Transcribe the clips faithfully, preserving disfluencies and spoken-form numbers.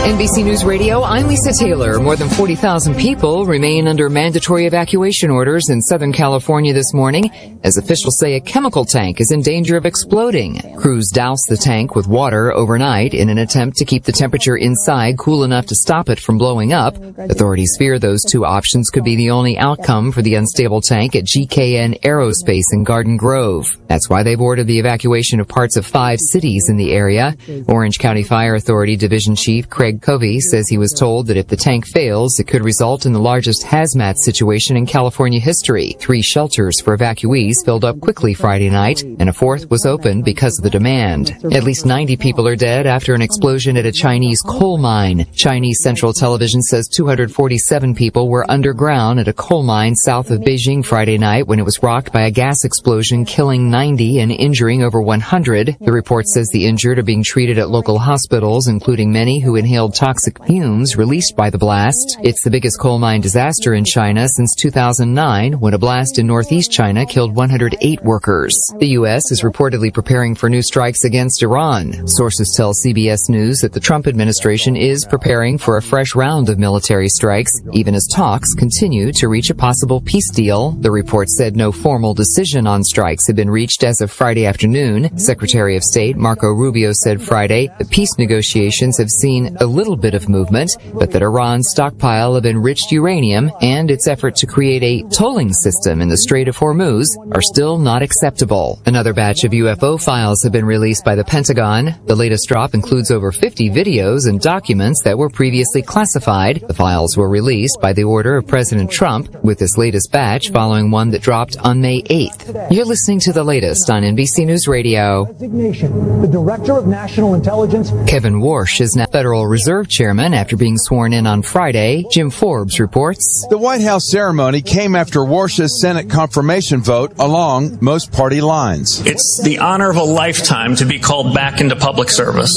N B C News Radio, I'm Lisa Taylor. More than forty thousand people remain under mandatory evacuation orders in Southern California this morning as officials say a chemical tank is in danger of exploding. Crews doused the tank with water overnight in an attempt to keep the temperature inside cool enough to stop it from blowing up. Authorities fear those two options could be the only outcome for the unstable tank at G K N Aerospace in Garden Grove. That's why they've ordered the evacuation of parts of five cities in the area. Orange County Fire Authority Division Chief Craig Covey says he was told that if the tank fails, it could result in the largest hazmat situation in California history. Three shelters for evacuees filled up quickly Friday night, and a fourth was opened because of the demand. At least ninety people are dead after an explosion at a Chinese coal mine. Chinese Central Television says two hundred forty-seven people were underground at a coal mine south of Beijing Friday night when it was rocked by a gas explosion, killing ninety and injuring over one hundred. The report says the injured are being treated at local hospitals, including many who inhaled toxic fumes released by the blast. It's the biggest coal mine disaster in China since two thousand nine, when a blast in northeast China killed one hundred eight workers. The U S is reportedly preparing for new strikes against Iran. Sources tell C B S News that the Trump administration is preparing for a fresh round of military strikes, even as talks continue to reach a possible peace deal. The report said no formal decision on strikes had been reached as of Friday afternoon. Secretary of State Marco Rubio said Friday the peace negotiations have seen a little bit of movement, but that Iran's stockpile of enriched uranium and its effort to create a tolling system in the Strait of Hormuz are still not acceptable. Another batch of U F O files have been released by the Pentagon. The latest drop includes over fifty videos and documents that were previously classified. The files were released by the order of President Trump, with this latest batch following one that dropped on May eighth. You're listening to the latest on N B C News Radio. The Director of National Intelligence, Kevin Warsh, is now Federal Reserve Chairman after being sworn in on Friday. Jim Forbes reports. The White House ceremony came after Warsh's Senate confirmation vote along most party lines. It's the honor of a lifetime to be called back into public service.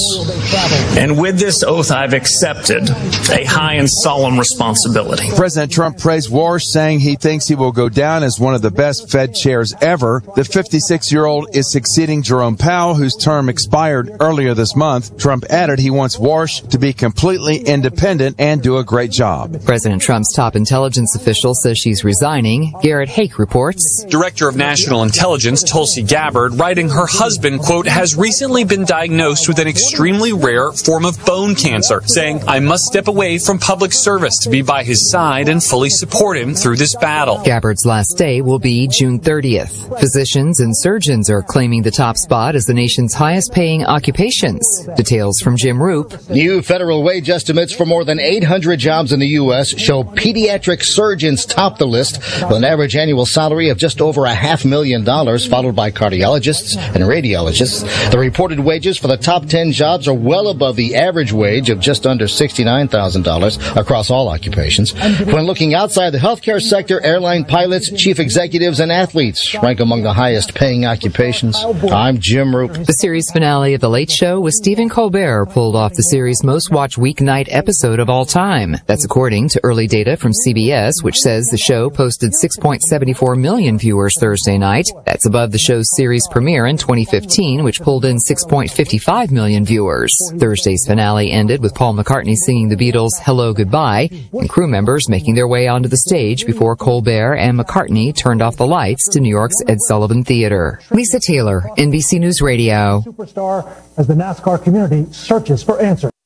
And with this oath, I've accepted a high and solemn responsibility. President Trump praised Warsh, saying he thinks he will go down as one of the best Fed chairs ever. The fifty-six-year-old is succeeding Jerome Powell, whose term expired earlier this month. Trump added he wants Warsh to be completely independent and do a great job. President Trump's top intelligence official says she's resigning. Garrett Hake reports. Director of National Intelligence Tulsi Gabbard, writing her husband, quote, has recently been diagnosed with an extremely rare form of bone cancer, saying, I must step away from public service to be by his side and fully support him through this battle. Gabbard's last day will be June thirtieth. Physicians and surgeons are claiming the top spot as the nation's highest paying occupations. Details from Jim Roop. New federal wage estimates for more than eight hundred jobs in the U S show pediatric surgeons top the list with an average annual salary of just over a half million dollars, followed by cardiologists and radiologists. The reported wages for the top ten jobs are well above the average wage of just under sixty-nine thousand dollars across all occupations. When looking outside the healthcare sector, airline pilots, chief executives, and athletes rank among the highest paying occupations. I'm Jim Roop. The series finale of The Late Show with Stephen Colbert pulled off the series' most watched weeknight episode of all time. That's according to early data from C B S, which says the show posted six point seven four million viewers Thursday night. That's above the show's series premiere in twenty fifteen, which pulled in six point five five million viewers. Thursday's finale ended with Paul McCartney singing the Beatles' Hello Goodbye, and crew members making their way onto the stage before Colbert and McCartney turned off the lights to New York's Ed Sullivan Theater. Lisa Taylor, N B C News Radio. superstar, as the NASCAR community searches for answers.